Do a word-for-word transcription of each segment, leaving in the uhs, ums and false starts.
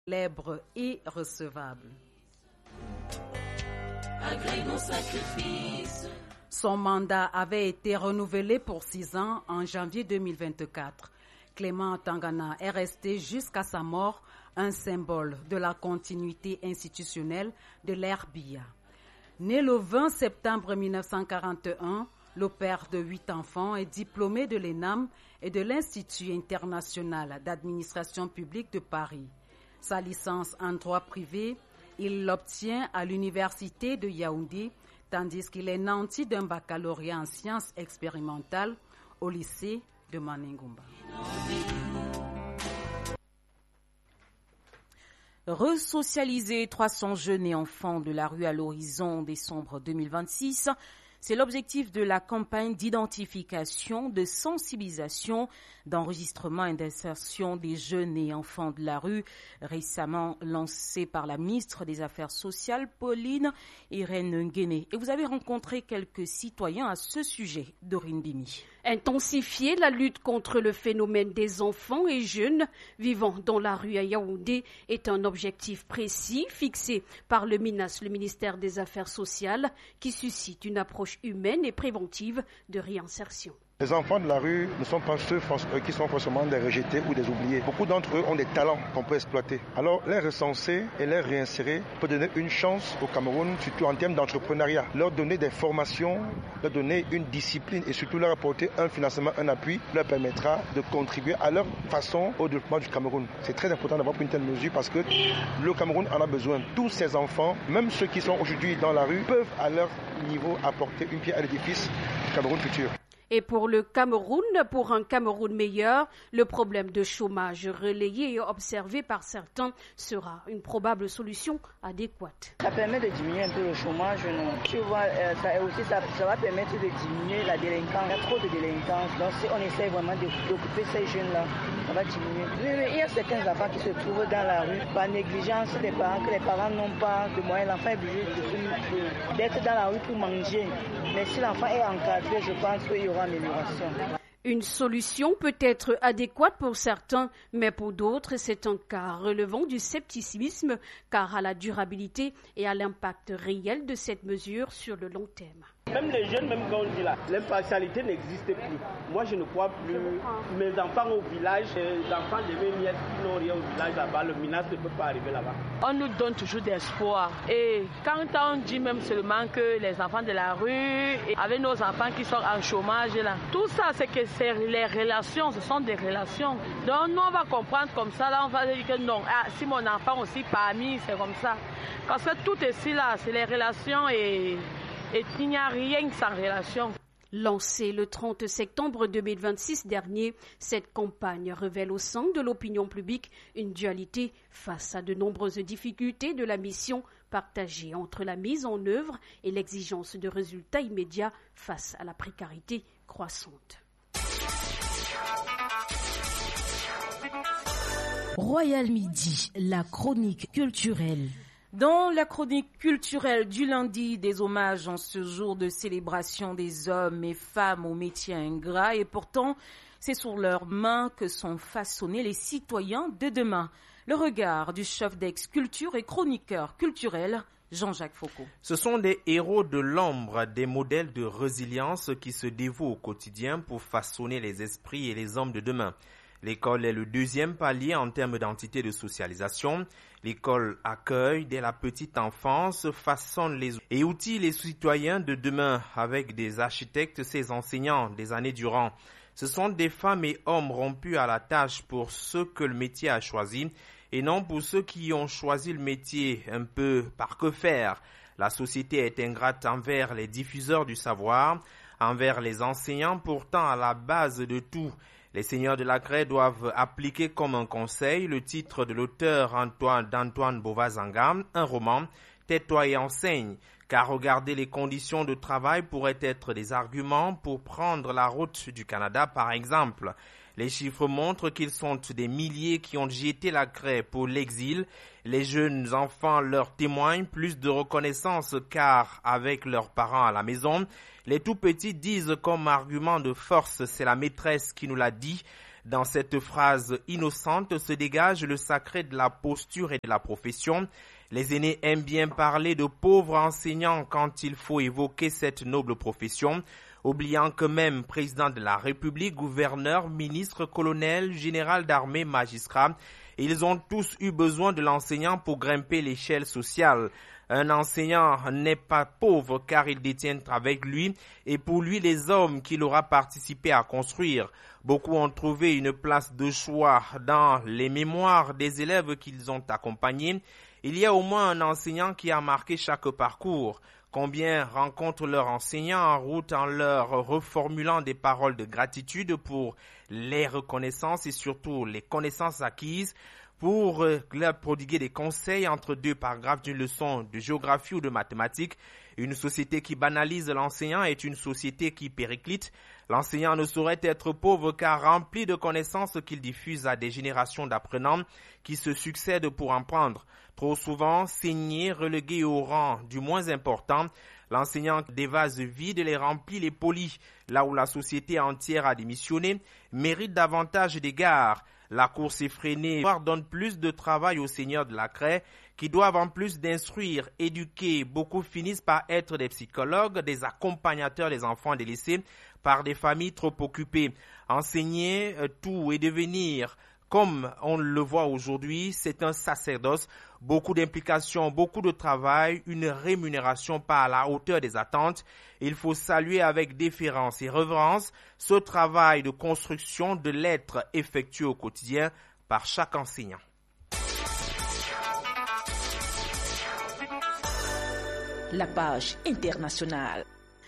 célèbre et recevable. Son mandat avait été renouvelé pour six ans en janvier deux mille vingt-quatre. Clément Tangana est resté jusqu'à sa mort un symbole de la continuité institutionnelle de l'ère Biya. Né le vingt septembre mille neuf cent quarante et un, le père de huit enfants est diplômé de l'E N A M et de l'Institut international d'administration publique de Paris. Sa licence en droit privé, il l'obtient à l'université de Yaoundé, tandis qu'il est nanti d'un baccalauréat en sciences expérimentales au lycée de Maningumba. Resocialiser trois cents jeunes et enfants de la rue à l'horizon décembre deux mille vingt-six, c'est l'objectif de la campagne d'identification, de sensibilisation, d'enregistrement et d'insertion des jeunes et enfants de la rue, récemment lancée par la ministre des Affaires sociales, Pauline Irène Nguéné. Et vous avez rencontré quelques citoyens à ce sujet, Dorine Bimi. Intensifier la lutte contre le phénomène des enfants et jeunes vivant dans la rue à Yaoundé est un objectif précis fixé par le MINAS, le ministère des Affaires sociales, qui suscite une approche humaine et préventive de réinsertion. Les enfants de la rue ne sont pas ceux qui sont forcément des rejetés ou des oubliés. Beaucoup d'entre eux ont des talents qu'on peut exploiter. Alors les recenser et les réinsérer peut donner une chance au Cameroun, surtout en termes d'entrepreneuriat. Leur donner des formations, leur donner une discipline et surtout leur apporter un financement, un appui leur permettra de contribuer à leur façon au développement du Cameroun. C'est très important d'avoir pris une telle mesure parce que le Cameroun en a besoin. Tous ces enfants, même ceux qui sont aujourd'hui dans la rue, peuvent à leur niveau apporter une pierre à l'édifice du Cameroun futur. Et pour le Cameroun, pour un Cameroun meilleur, le problème de chômage relayé et observé par certains sera une probable solution adéquate. Ça permet de diminuer un peu le chômage, non? Tu vois, euh, ça, aussi, ça, ça va permettre de diminuer la délinquance. Il y a trop de délinquance. Donc si on essaie vraiment d'occuper ces jeunes-là, ça va diminuer. Il y a certains enfants qui se trouvent dans la rue par négligence des parents, que les parents n'ont pas de moyens. L'enfant est obligé de, d'être dans la rue pour manger. Mais si l'enfant est encadré, je pense qu'il y aura amélioration. Une solution peut être adéquate pour certains, mais pour d'autres, c'est un cas relevant du scepticisme, car à la durabilité et à l'impact réel de cette mesure sur le long terme. Même les jeunes, même quand on dit là, l'impartialité n'existe plus. Moi, je ne crois plus. Mes enfants au village, les enfants de mes nièces qui n'ont rien au village là-bas, le MINAS ne peut pas arriver là-bas. On nous donne toujours d'espoir. Et quand on dit même seulement que les enfants de la rue, et avec nos enfants qui sont en chômage là, tout ça, c'est que c'est les relations, ce sont des relations. Donc nous, on va comprendre comme ça, là, on va dire que non. Ah, si mon enfant aussi parmi, c'est comme ça. Parce que tout ici là, c'est les relations et... Et il n'y a rien sans relation. Lancée le trente septembre deux mille vingt-six dernier, cette campagne révèle au sein de l'opinion publique une dualité face à de nombreuses difficultés de la mission partagée entre la mise en œuvre et l'exigence de résultats immédiats face à la précarité croissante. Royal Midi, la chronique culturelle. Dans la chronique culturelle du lundi, des hommages en ce jour de célébration des hommes et femmes aux métiers ingrats, et pourtant, c'est sur leurs mains que sont façonnés les citoyens de demain. Le regard du chef d'ex-culture et chroniqueur culturel, Jean-Jacques Foucault. Ce sont des héros de l'ombre, des modèles de résilience qui se dévouent au quotidien pour façonner les esprits et les hommes de demain. L'école est le deuxième palier en termes d'entité de socialisation. L'école accueille dès la petite enfance, façonne les et outille les citoyens de demain avec des architectes, ses enseignants des années durant. Ce sont des femmes et hommes rompus à la tâche pour ceux que le métier a choisi et non pour ceux qui ont choisi le métier un peu par que faire. La société est ingrate envers les diffuseurs du savoir, envers les enseignants pourtant à la base de tout. Les seigneurs de la craie doivent appliquer comme un conseil le titre de l'auteur Antoine, d'Antoine Bovazanga, un roman, Tais-toi et enseigne, car regarder les conditions de travail pourrait être des arguments pour prendre la route du Canada par exemple. Les chiffres montrent qu'ils sont des milliers qui ont jeté la craie pour l'exil. Les jeunes enfants leur témoignent plus de reconnaissance car avec leurs parents à la maison, les tout petits disent comme argument de force, c'est la maîtresse qui nous l'a dit. Dans cette phrase innocente se dégage le sacré de la posture et de la profession. Les aînés aiment bien parler de pauvres enseignants quand il faut évoquer cette noble profession, oubliant que même président de la République, gouverneur, ministre, colonel, général d'armée, magistrat, ils ont tous eu besoin de l'enseignant pour grimper l'échelle sociale. Un enseignant n'est pas pauvre car il détient avec lui et pour lui les hommes qu'il aura participé à construire. Beaucoup ont trouvé une place de choix dans les mémoires des élèves qu'ils ont accompagnés. Il y a au moins un enseignant qui a marqué chaque parcours. Combien rencontrent leurs enseignants en route en leur reformulant des paroles de gratitude pour les reconnaissances et surtout les connaissances acquises, pour leur prodiguer des conseils entre deux paragraphes d'une leçon de géographie ou de mathématiques. Une société qui banalise l'enseignant est une société qui périclite. L'enseignant ne saurait être pauvre car rempli de connaissances qu'il diffuse à des générations d'apprenants qui se succèdent pour en prendre. Trop souvent, saigné, relégué au rang du moins important, l'enseignant des vases vides les remplit, les polit, là où la société entière a démissionné, mérite davantage d'égards. La course effrénée donne plus de travail aux seigneurs de la craie qui doivent en plus d'instruire, éduquer. Beaucoup finissent par être des psychologues, des accompagnateurs des enfants délaissés par des familles trop occupées. Enseigner tout et devenir, comme on le voit aujourd'hui, c'est un sacerdoce, beaucoup d'implications, beaucoup de travail, une rémunération pas à la hauteur des attentes. Il faut saluer avec déférence et révérence ce travail de construction de l'être effectué au quotidien par chaque enseignant. La page internationale.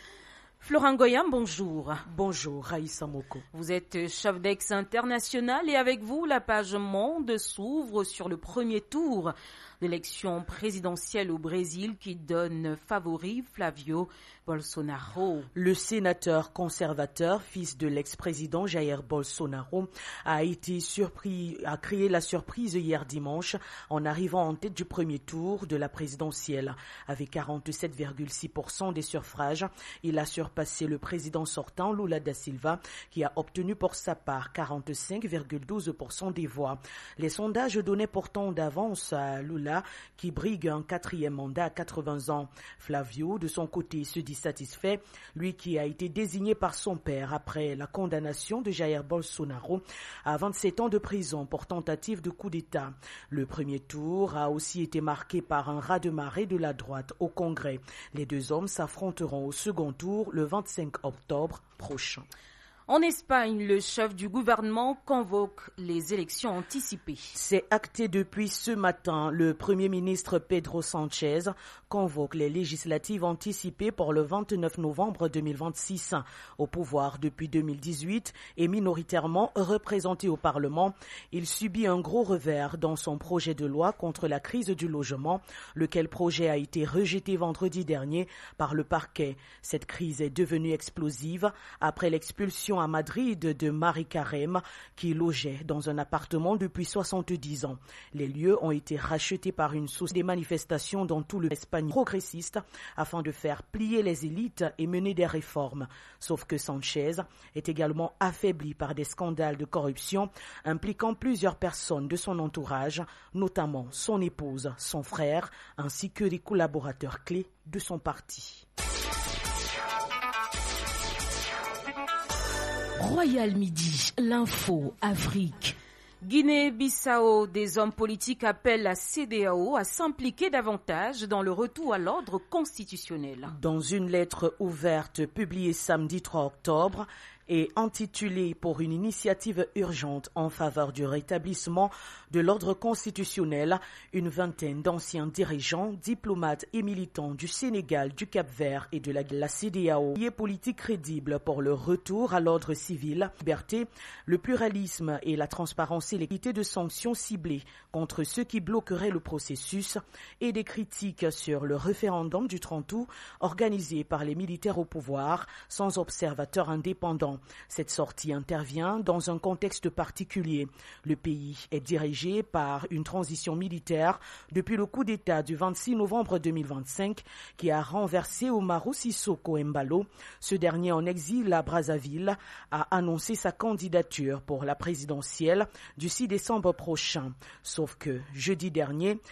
Florent Goyam, bonjour. Bonjour, Raïssa Moko. Vous êtes chef d'ex international et avec vous, la page Monde s'ouvre sur le premier tour de l'élection présidentielle au Brésil qui donne favori Flavio Bolsonaro. Le sénateur conservateur, fils de l'ex-président Jair Bolsonaro, a été surpris, a créé la surprise hier dimanche en arrivant en tête du premier tour de la présidentielle. Avec quarante-sept virgule six pour cent des suffrages, il a surpassé le président sortant Lula da Silva qui a obtenu pour sa part quarante-cinq virgule douze pour cent des voix. Les sondages donnaient pourtant d'avance à Lula qui brigue un quatrième mandat à quatre-vingts ans. Flavio, de son côté, se dit satisfait, lui qui a été désigné par son père après la condamnation de Jair Bolsonaro à vingt-sept ans de prison pour tentative de coup d'État. Le premier tour a aussi été marqué par un raz-de-marée de la droite au Congrès. Les deux hommes s'affronteront au second tour le vingt-cinq octobre prochain. En Espagne, le chef du gouvernement convoque les élections anticipées. C'est acté depuis ce matin. Le Premier ministre Pedro Sánchez convoque les législatives anticipées pour le vingt-neuf novembre deux mille vingt-six. Au pouvoir depuis deux mille dix-huit et minoritairement représenté au Parlement, il subit un gros revers dans son projet de loi contre la crise du logement, lequel projet a été rejeté vendredi dernier par le parquet. Cette crise est devenue explosive après l'expulsion à Madrid de Mari Carem qui logeait dans un appartement depuis soixante-dix ans. Les lieux ont été rachetés par une source des manifestations dans tout l'Espagne progressiste afin de faire plier les élites et mener des réformes. Sauf que Sánchez est également affaibli par des scandales de corruption impliquant plusieurs personnes de son entourage, notamment son épouse, son frère, ainsi que des collaborateurs clés de son parti. Royal Midi, l'info, Afrique. Guinée-Bissau, des hommes politiques appellent la C E D E A O à s'impliquer davantage dans le retour à l'ordre constitutionnel. Dans une lettre ouverte publiée samedi trois octobre, et intitulé pour une initiative urgente en faveur du rétablissement de l'ordre constitutionnel, une vingtaine d'anciens dirigeants, diplomates et militants du Sénégal, du Cap-Vert et de la, la C E D E A O, est politique crédible pour le retour à l'ordre civil, la liberté, le pluralisme et la transparence et l'équité de sanctions ciblées contre ceux qui bloqueraient le processus et des critiques sur le référendum du trente août organisé par les militaires au pouvoir sans observateurs indépendants. ans. Cette sortie intervient dans un contexte particulier. Le pays est dirigé par une transition militaire depuis le coup d'État du vingt-six novembre deux mille vingt-cinq qui a renversé Umaru Sissoko Embalo. Ce dernier en exil à Brazzaville a annoncé sa candidature pour la présidentielle du six décembre prochain. Sauf que jeudi dernier,